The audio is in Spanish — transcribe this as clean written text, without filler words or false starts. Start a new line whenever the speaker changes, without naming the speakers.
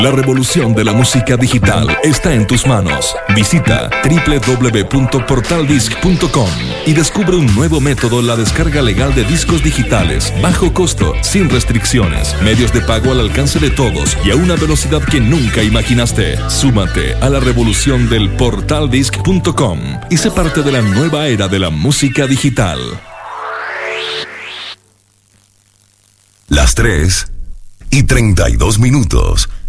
La revolución de la música digital está en tus manos. Visita www.portaldisc.com y descubre un nuevo método, la descarga legal de discos digitales, bajo costo, sin restricciones, medios de pago al alcance de todos y a una velocidad que nunca imaginaste. Súmate a la revolución del portaldisc.com y sé parte de la nueva era de la música digital.
Las 3:32.